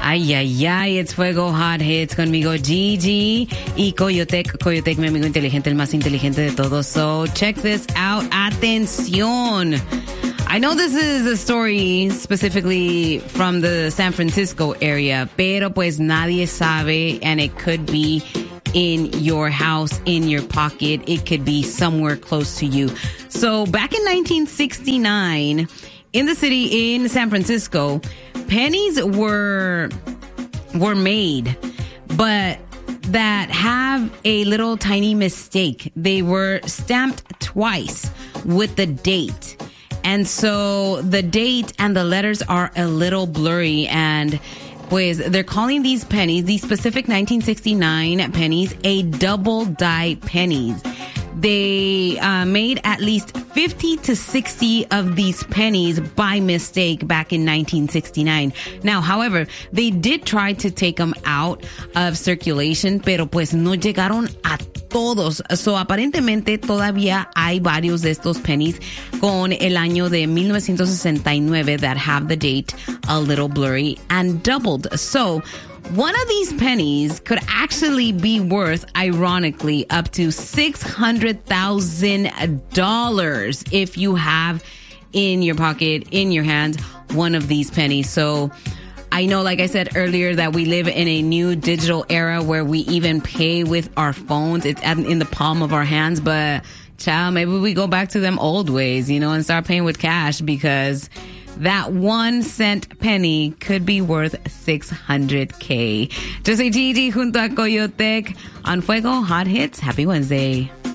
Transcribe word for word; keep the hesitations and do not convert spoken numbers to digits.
Ay, ay, ay, it's Fuego Hot Hits conmigo, Gigi, y Coyotec. Coyotec, mi amigo inteligente, el más inteligente de todos. So, check this out. Atención. I know this is a story specifically from the San Francisco area, pero pues nadie sabe, and it could be in your house, in your pocket. It could be somewhere close to you. So, back in nineteen sixty-nine, in the city in San Francisco, pennies were were made, but that have a little tiny mistake. They were stamped twice with the date. And so the date and the letters are a little blurry, and pues they're calling these pennies, these specific nineteen sixty-nine pennies, a double die pennies. They uh, made at least fifty to sixty of these pennies by mistake back in nineteen sixty-nine. Now, however, they did try to take them out of circulation, pero pues no llegaron a todos. So, aparentemente todavía hay varios de estos pennies con el año de nineteen sixty-nine that have the date a little blurry and doubled. So, one of these pennies could actually be worth, ironically, up to six hundred thousand dollars if you have in your pocket, in your hands, one of these pennies. So I know, like I said earlier, that we live in a new digital era where we even pay with our phones. It's in the palm of our hands. But, child, maybe we go back to them old ways, you know, and start paying with cash, because that one cent penny could be worth six hundred K. Yo soy Gigi junto a Coyotec on Fuego Hot Hits. Happy Wednesday.